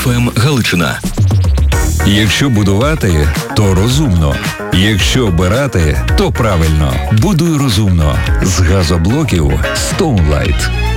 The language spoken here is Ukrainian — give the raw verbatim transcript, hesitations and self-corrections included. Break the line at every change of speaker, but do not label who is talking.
еф ем Галичина.
Якщо будувати, то розумно. Якщо обирати, то правильно. Будуй розумно. З газоблоків Stoneline.